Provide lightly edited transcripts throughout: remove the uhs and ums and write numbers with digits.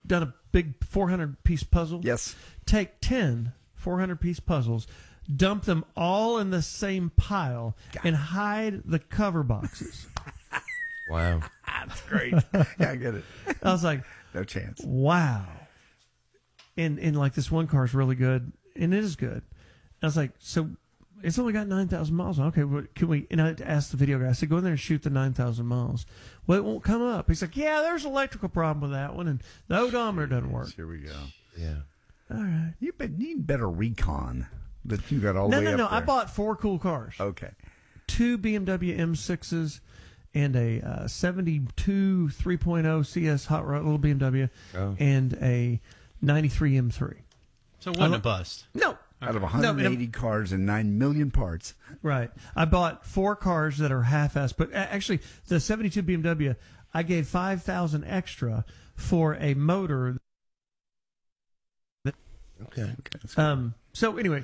done a big 400-piece puzzle? Yes. Take 10 400-piece puzzles, dump them all in the same pile, and hide the cover boxes. Wow. That's great. Yeah, I get it. I was like, no chance. Wow. And like this one car is really good, and it is good. I was like, so it's only got 9,000 miles on. Okay, what can we? And I asked the video guy. I said, go in there and shoot the 9,000 miles. Well, it won't come up. He's like, yeah, there's an electrical problem with that one, and the odometer doesn't work. Here we go. Yeah. All right. You need better recon that you got all the way up No. there. I bought 4 cool cars. Okay. 2 BMW M6s and a 72 3.0 CS hot rod, little BMW, and a 93 M3. So it wasn't a bust. No. Out of 180 cars and 9 million parts. Right. I bought 4 cars that are half-assed, but actually the 72 BMW, I gave $5,000 extra for a motor. Okay. So anyway,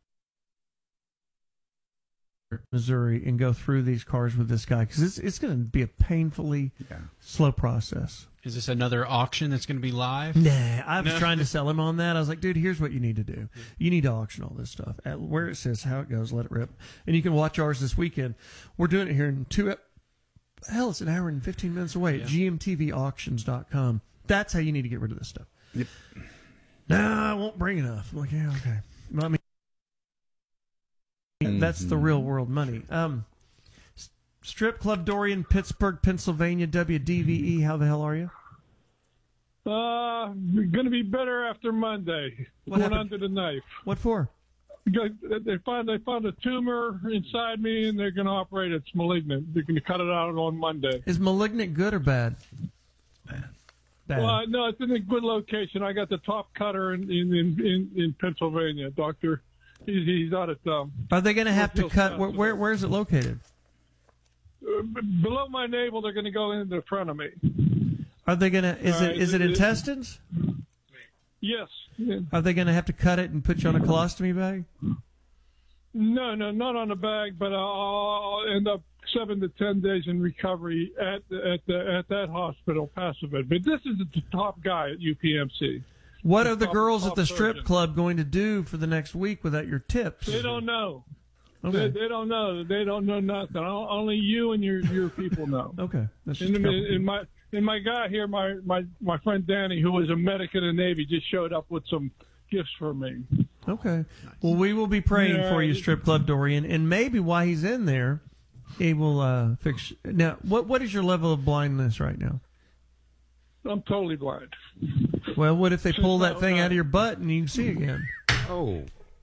Missouri and go through these cars with this guy because it's going to be a painfully slow process. Is this another auction that's going to be live? Nah, I was trying to sell him on that. I was like, dude, here's what you need to do. You need to auction all this stuff. At where it says how it goes, let it rip. And you can watch ours this weekend. We're doing it here in it's an hour and 15 minutes away at gmtvauctions.com. That's how you need to get rid of this stuff. Yep. Nah, I won't bring enough. I'm like, yeah, okay. Well, I mean, that's the real world money. Strip Club Dorian, Pittsburgh, Pennsylvania, WDVE. How the hell are you? Going to be better after Monday. What Going happened? under the knife. What for? They found a tumor inside me, and they're going to operate. It's malignant. They're going to cut it out on Monday. Is malignant good or bad? Bad. Well, no, it's in a good location. I got the top cutter in Pennsylvania, doctor. He's out at. Are they going to have to cut? Where is it located? Below my navel, they're going to go into the front of me. Are they going to? Is it intestines? Yes. Are they going to have to cut it and put you on a colostomy bag? No, not on the bag, but I'll end up 7 to 10 days in recovery at that hospital, Passivant. But this is the top guy at UPMC. What are the girls at the strip club going to do for the next week without your tips? They don't know. Okay. They don't know. They don't know nothing. Only you and your people know. Okay. That's just And my guy here, my friend Danny, who was a medic in the Navy, just showed up with some gifts for me. Okay. Well, we will be praying for you, Strip Club Dorian, and maybe while he's in there, he will fix. Now, what is your level of blindness right now? I'm totally blind. Well, what if they pull that thing out of your butt and you can see again? Oh.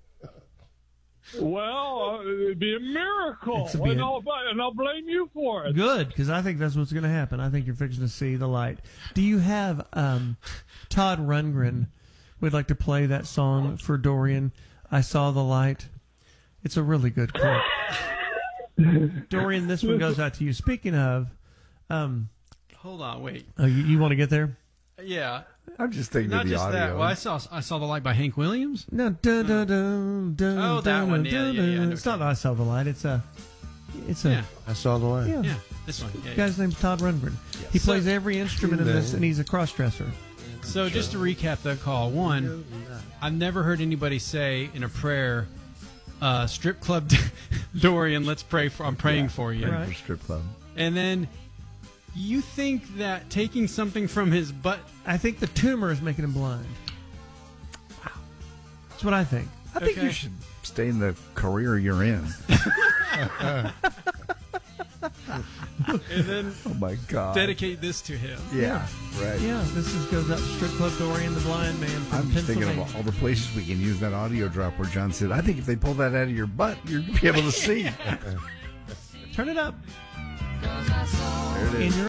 Well, it'd be a miracle, and I'll blame you for it. Good, because I think that's what's going to happen. I think you're fixing to see the light. Do you have Todd Rundgren would like to play that song for Dorian, I Saw the Light? It's a really good clip. Dorian, this one goes out to you. Speaking of... Hold on, wait. Oh, you want to get there? Yeah. I'm just thinking Not of the just audio. that. Well, I saw the light by Hank Williams. No, Oh, that one. Yeah. It's not I Saw the Light. It's a. I saw the light. Yeah. This one. Yeah, The guy's name's Todd Rundgren. He plays every instrument in this, and he's a cross-dresser. So just to recap the call, one, I've never heard anybody say in a prayer, "Strip Club Dorian, let's pray for. I'm praying for you." Right. For strip club. And then you think that taking something from his butt. I think the tumor is making him blind. Wow. That's what I think. I think you should stay in the career you're in. And then oh my God, dedicate this to him. Yeah, right. Yeah, this goes out to Strip Club Dorian, the blind man from I'm just thinking Pennsylvania. of all the places we can use that audio drop where John said, I think if they pull that out of your butt, you're going to be able to see. Turn it up. There it is.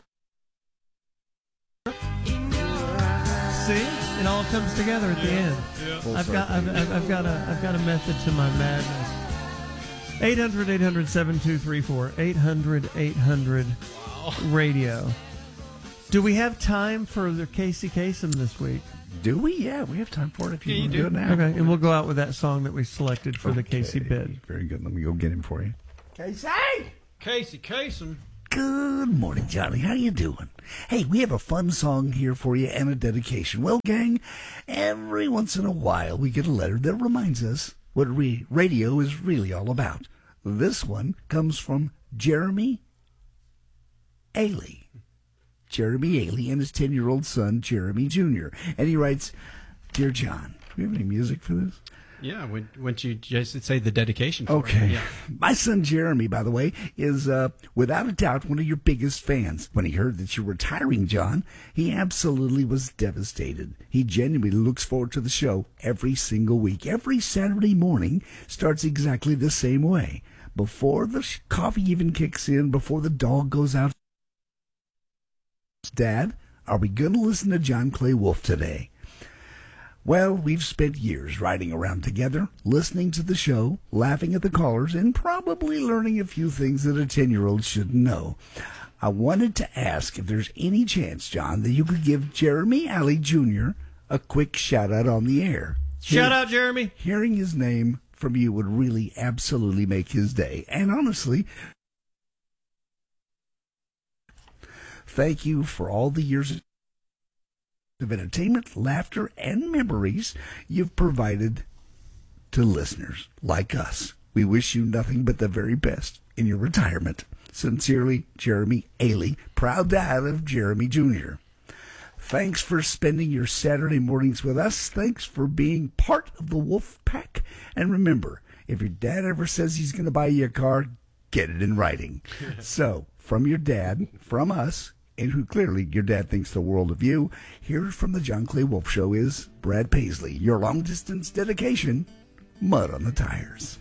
See? It all comes together at the end. Full I've circle. got a method to my madness. 800-800-7234. 800-800-radio. Do we have time for the Casey Kasem this week? Do we? Yeah, we have time for it if you Yeah, want you to do do. it now. Okay, and we'll go out with that song that we selected for the Casey bid. Very good. Let me go get him for you. Casey Kasem. Good morning, Johnny. How you doing? Hey, we have a fun song here for you and a dedication. Well, gang, every once in a while we get a letter that reminds us what radio is really all about. This one comes from Jeremy Ailey. Jeremy Ailey and his 10-year-old son, Jeremy Jr. And he writes, Dear John, do we have any music for this? Yeah, wouldn't you just say the dedication for Okay. it? Yeah. My son Jeremy, by the way, is without a doubt one of your biggest fans. When he heard that you're retiring, John, he absolutely was devastated. He genuinely looks forward to the show every single week. Every Saturday morning starts exactly the same way. Before the coffee even kicks in, before the dog goes out. Dad, are we going to listen to John Clay Wolf today? Well, we've spent years riding around together, listening to the show, laughing at the callers, and probably learning a few things that a 10-year-old shouldn't know. I wanted to ask if there's any chance, John, that you could give Jeremy Alley Jr. a quick shout-out on the air. Shout out, Jeremy. Hearing his name from you would really absolutely make his day. And honestly, thank you for all the years of entertainment, laughter, and memories you've provided to listeners like us. We wish you nothing but the very best in your retirement. Sincerely, Jeremy Ailey, proud dad of Jeremy Jr. Thanks for spending your Saturday mornings with us. Thanks for being part of the Wolf Pack. And remember, if your dad ever says he's going to buy you a car, get it in writing. So, from your dad, from us, and who clearly your dad thinks the world of you, here from the John Clay Wolf Show is Brad Paisley, your long-distance dedication, Mud on the Tires.